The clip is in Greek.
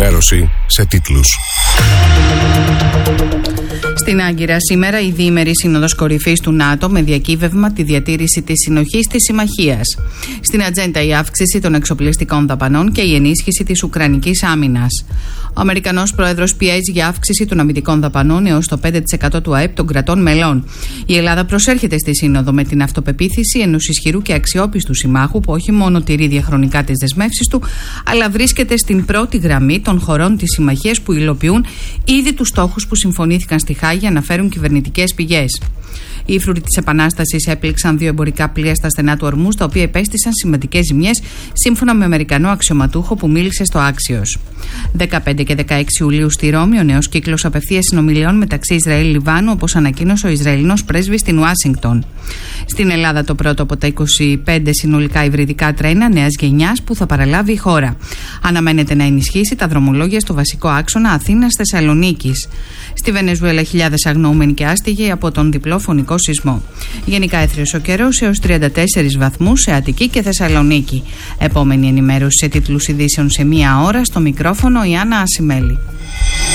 ενημέρωση σε τίτλους. Στην Άγκυρα σήμερα η διήμερη Σύνοδος Κορυφής του ΝΑΤΟ με διακύβευμα τη διατήρηση της συνοχής της συμμαχίας. Στην ατζέντα η αύξηση των εξοπλιστικών δαπανών και η ενίσχυση της ουκρανικής άμυνας. Ο Αμερικανός Πρόεδρος πιέζει για αύξηση των αμυντικών δαπανών έως το 5% του ΑΕΠ των κρατών μελών. Η Ελλάδα προσέρχεται στη Σύνοδο με την αυτοπεποίθηση ενός ισχυρού και αξιόπιστου συμμάχου που όχι μόνο τηρεί διαχρονικά τις δεσμεύσεις του, αλλά βρίσκεται στην πρώτη γραμμή των χωρών της συμμαχίας που υλοποιούν ήδη τους στόχους που συμφωνήθηκαν στη Χάγη, αναφέρουν κυβερνητικές πηγές. Οι ύφρουροι της Επανάστασης έπληξαν 2 εμπορικά πλοία στα στενά του Ορμούζ, τα οποία υπέστησαν σημαντικές ζημιές, σύμφωνα με Αμερικανό αξιωματούχο που μίλησε στο Άξιος. 15 και 16 Ιουλίου στη Ρώμη, ο νέος κύκλος απευθείας συνομιλιών μεταξύ Ισραήλ-Λιβάνου, όπως ανακοίνωσε ο Ισραηλινός πρέσβης στην Ουάσιγκτον. Στην Ελλάδα, το πρώτο από τα 25 συνολικά υβριδικά τρένα νέας γενιάς που θα παραλάβει η χώρα. Αναμένεται να ενισχύσει τα δρομολόγια στο βασικό άξονα Αθήνας-Θεσσαλονίκης. Στη Βενεζουέλα, χιλιάδες αγνοούμενοι και άστιγοι από τον διπλό φωνικό σεισμό. Γενικά έθριος ο καιρός έως 34 βαθμούς σε Αττική και Θεσσαλονίκη. Επόμενη ενημέρωση σε τίτλους ειδήσεων σε 1 ώρα. Στο μικρόφωνο η Άννα Ασημέλη.